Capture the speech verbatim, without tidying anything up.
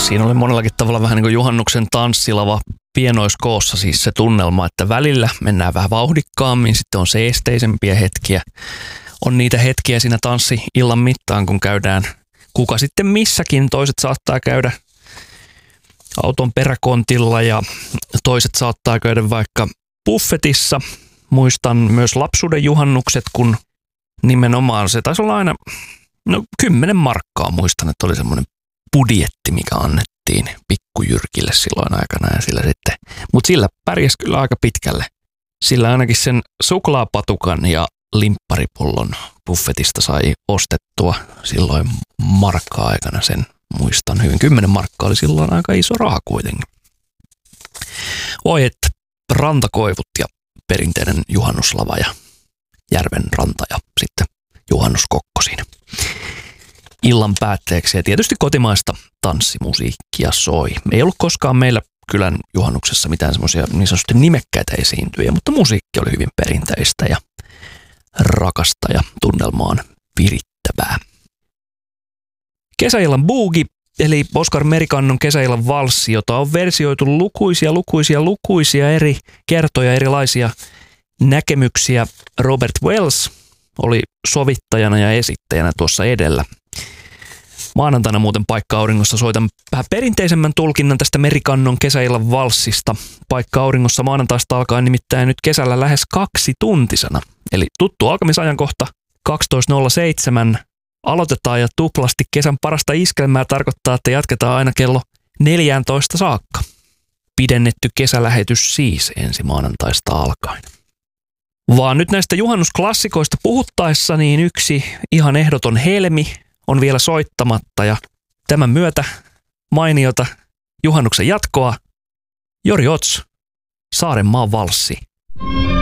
Siinä oli monellakin tavalla vähän niin kuin juhannuksen tanssilava pienoiskoossa siis se tunnelma, että välillä mennään vähän vauhdikkaammin, sitten on seesteisempiä hetkiä. On niitä hetkiä siinä tanssi-illan mittaan, kun käydään kuka sitten missäkin. Toiset saattaa käydä auton peräkontilla ja toiset saattaa käydä vaikka buffetissa. Muistan myös lapsuuden juhannukset, kun nimenomaan se taisi olla aina, no kymmenen markkaa muistan, että oli semmoinen budjetti, mikä annettiin pikkujyrkille silloin aikana ja sillä sitten. Mutta sillä pärjäsi kyllä aika pitkälle. Sillä ainakin sen suklaapatukan ja limpparipullon buffetista sai ostettua silloin markka-aikana, sen muistan hyvin. Kymmenen markkaa oli silloin aika iso raha kuitenkin. Oi että rantakoivut ja perinteinen juhannuslava ja järven ranta ja sitten juhannuskokko siinä illan päätteeksi. Ja tietysti kotimaista tanssimusiikkia soi. Ei ollut koskaan meillä kylän juhannuksessa mitään semmoisia niin sanotusti nimekkäitä esiintyjä, mutta musiikki oli hyvin perinteistä ja rakasta ja tunnelmaan virittävää. Kesäillan boogie, eli Oskar Merikannon kesäillan valssi, jota on versioitu lukuisia, lukuisia, lukuisia eri kertoja, erilaisia näkemyksiä. Robert Wells oli sovittajana ja esittäjänä tuossa edellä. Maanantaina muuten Paikka-auringossa soitan vähän perinteisemmän tulkinnan tästä Merikannon kesäillan valssista. Paikka-auringossa maanantaista alkaen nimittäin nyt kesällä lähes kaksi tuntisena. Eli tuttu alkamisajankohta kaksitoista nolla seitsemän. Aloitetaan ja tuplasti kesän parasta iskelmää tarkoittaa, että jatketaan aina kello neljätoista saakka. Pidennetty kesälähetys siis ensi maanantaista alkaen. Vaan nyt näistä juhannusklassikoista puhuttaessa niin yksi ihan ehdoton helmi on vielä soittamatta ja tämän myötä mainiota juhannuksen jatkoa. Jori Ots, Saarenmaan valssi.